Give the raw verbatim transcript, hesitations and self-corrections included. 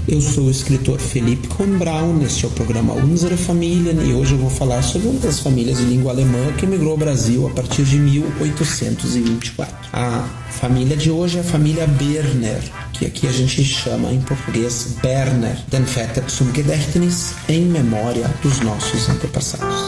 Eu sou o escritor Felipe Cohn Braun, este é o programa Unsere Familien e hoje eu vou falar sobre uma das famílias de língua alemã que emigrou ao Brasil a partir de mil oitocentos e vinte e quatro. A família de hoje é a família Berner, que aqui a gente chama em português Berner, den Väter zum Gedächtnis, em memória dos nossos antepassados.